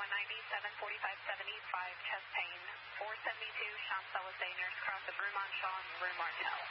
190, 745, 75, chest pain, 472, Champs-Élysées, Nurse Cross of Rue Marchand, Rue Martel.